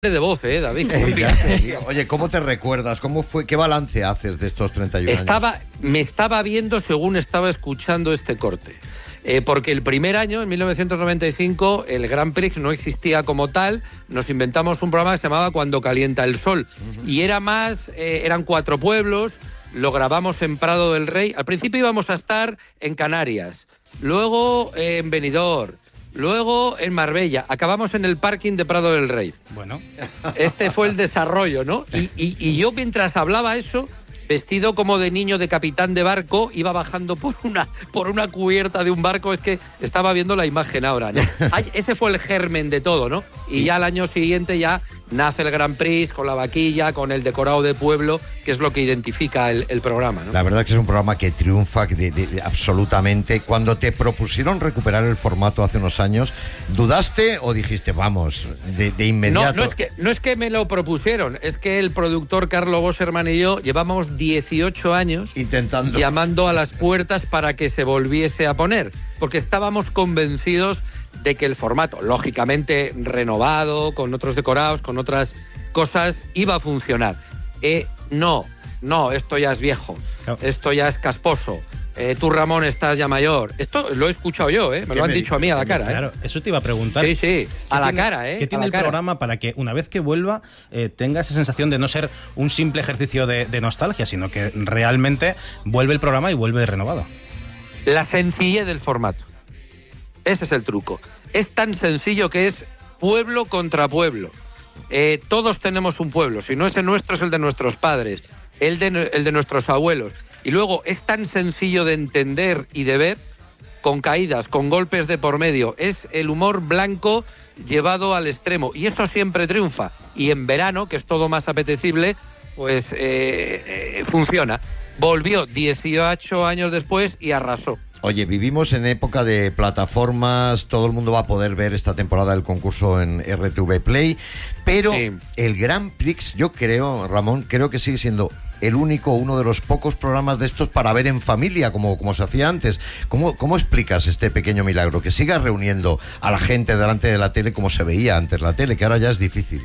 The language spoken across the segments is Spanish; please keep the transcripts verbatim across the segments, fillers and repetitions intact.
de voz, eh, David. Eh, Oye, ¿cómo te recuerdas? ¿Cómo fue? ¿Qué balance haces de estos treinta y un estaba, años? Me estaba viendo según estaba escuchando este corte. Eh, porque el primer año, en mil novecientos noventa y cinco, el Grand Prix no existía como tal. Nos inventamos un programa que se llamaba Cuando calienta el sol. Uh-huh. Y era más, eh, eran cuatro pueblos, lo grabamos en Prado del Rey. Al principio íbamos a estar en Canarias, luego eh, en Benidorm, luego en Marbella, acabamos en el parking de Prado del Rey. Bueno. Este fue el desarrollo, ¿no? Y, y, y yo mientras hablaba eso, vestido como de niño de capitán de barco, iba bajando por una, por una cubierta de un barco. Es que estaba viendo la imagen ahora, ¿no? Ay, ese fue el germen de todo, ¿no? Y ya al año siguiente ya nace el Grand Prix con la vaquilla, con el decorado de pueblo, que es lo que identifica el, el programa, ¿no? La verdad que es un programa que triunfa de, de, de, absolutamente. Cuando te propusieron recuperar el formato hace unos años, ¿dudaste o dijiste, vamos, de, de inmediato? No, no es que, no es que me lo propusieron, es que el productor Carlo Bosserman y yo llevamos dieciocho años intentando, llamando a las puertas para que se volviese a poner, porque estábamos convencidos de que el formato, lógicamente renovado, con otros decorados, con otras cosas, iba a funcionar. Eh, no, no, esto ya es viejo, no. Esto ya es casposo. Eh, tú, Ramón, estás ya mayor. Esto lo he escuchado yo, ¿eh? Me lo han dicho a mí a la cara. Claro, ¿eh? Eso te iba a preguntar. Sí, sí, a la tiene, cara, ¿eh? ¿Qué tiene el cara. programa para que una vez que vuelva eh, tenga esa sensación de no ser un simple ejercicio de, de nostalgia, sino que realmente vuelve el programa y vuelve renovado? La sencillez del formato. Ese es el truco. Es tan sencillo que es pueblo contra pueblo. Eh, todos tenemos un pueblo. Si no es el nuestro, es el de nuestros padres, el de, el de nuestros abuelos. Y luego es tan sencillo de entender y de ver, con caídas, con golpes de por medio. Es el humor blanco llevado al extremo. Y eso siempre triunfa. Y en verano, que es todo más apetecible, pues eh, eh, funciona. Volvió dieciocho años después y arrasó. Oye, vivimos en época de plataformas, todo el mundo va a poder ver esta temporada del concurso en R T V Play, pero sí. El Grand Prix, yo creo, Ramón, creo que sigue siendo el único, uno de los pocos programas de estos para ver en familia, como, como se hacía antes. ¿Cómo, ¿Cómo explicas este pequeño milagro? Que siga reuniendo a la gente delante de la tele como se veía antes la tele, que ahora ya es difícil.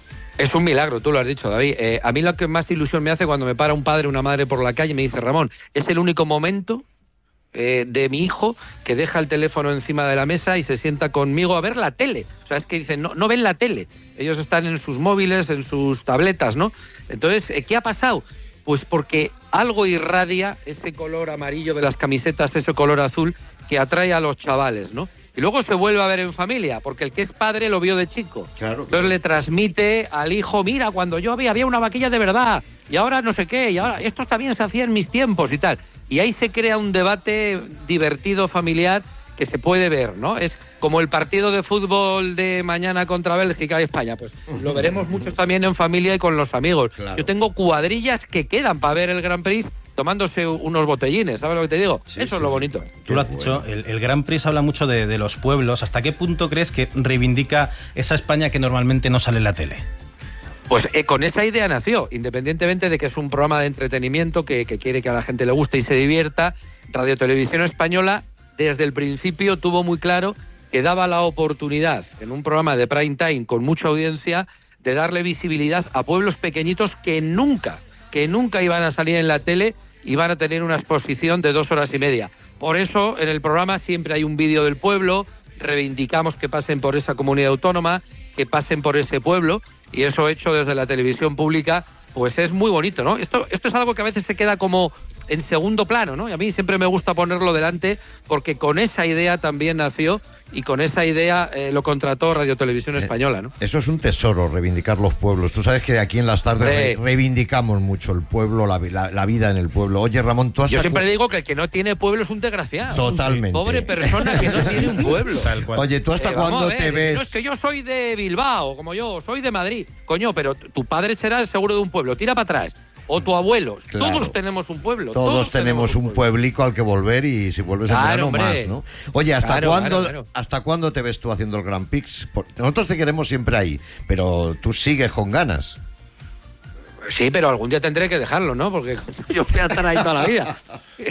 Es un milagro, tú lo has dicho, David. Eh, a mí lo que más ilusión me hace cuando me para un padre o una madre por la calle y me dice, Ramón, es el único momento Eh, de mi hijo que deja el teléfono encima de la mesa y se sienta conmigo a ver la tele. O sea, es que dicen, no, no ven la tele. Ellos están en sus móviles, en sus tabletas, ¿no? Entonces, ¿qué ha pasado? Pues porque algo irradia ese color amarillo de las camisetas, ese color azul que atrae a los chavales, ¿no? Y luego se vuelve a ver en familia, porque el que es padre lo vio de chico. Claro, Entonces claro. le transmite al hijo, mira, cuando yo había, había una vaquilla de verdad, y ahora no sé qué, y ahora esto también se hacía en mis tiempos y tal. Y ahí se crea un debate divertido, familiar, que se puede ver, ¿no? Es como el partido de fútbol de mañana contra Bélgica y España, pues lo veremos muchos también en familia y con los amigos. Claro. Yo tengo cuadrillas que quedan para ver el Grand Prix tomándose unos botellines, ¿sabes lo que te digo? Sí, Eso sí, es lo bonito. Tú lo has dicho, el, el Grand Prix habla mucho de, de los pueblos. ¿Hasta qué punto crees que reivindica esa España que normalmente no sale en la tele? Pues eh, con esa idea nació, independientemente de que es un programa de entretenimiento que, que quiere que a la gente le guste y se divierta. Radio Televisión Española desde el principio tuvo muy claro que daba la oportunidad en un programa de prime time con mucha audiencia de darle visibilidad a pueblos pequeñitos que nunca, que nunca iban a salir en la tele y van a tener una exposición de dos horas y media. Por eso en el programa siempre hay un vídeo del pueblo, reivindicamos que pasen por esa comunidad autónoma, que pasen por ese pueblo, y eso hecho desde la televisión pública, pues es muy bonito, ¿no? Esto, esto es algo que a veces se queda como en segundo plano, ¿no? Y a mí siempre me gusta ponerlo delante porque con esa idea también nació y con esa idea eh, lo contrató Radio Televisión Española, ¿no? Eso es un tesoro, reivindicar los pueblos. Tú sabes que aquí en las tardes sí. re reivindicamos mucho el pueblo, la, la, la vida en el pueblo. Oye, Ramón, tú has... Yo siempre digo que el que no tiene pueblo es un desgraciado. Totalmente. Pobre persona que no tiene un pueblo. Tal cual. Oye, ¿tú hasta eh, cuándo ver, te ves...? No, es que yo soy de Bilbao, como yo, soy de Madrid. Coño, pero tu padre será seguro de un pueblo. Tira para atrás. O tu abuelo. Claro. Todos tenemos un pueblo. Todos, todos tenemos, tenemos un pueblo. pueblico al que volver y si vuelves claro, en verano hombre. más, ¿no? Oye, ¿hasta claro, cuándo claro, claro. ¿hasta cuándo te ves tú haciendo el Grand Prix? Nosotros te queremos siempre ahí, pero tú sigues con ganas. Sí, pero algún día tendré que dejarlo, ¿no? Porque yo voy a estar ahí toda la vida.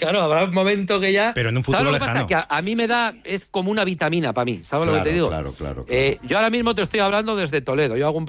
Claro, habrá un momento que ya... Pero en un futuro ¿sabes lo que lejano. pasa? Que a, a mí me da... Es como una vitamina para mí, ¿sabes Claro, lo que te digo? claro, claro, claro. Eh, yo ahora mismo te estoy hablando desde Toledo. Yo hago un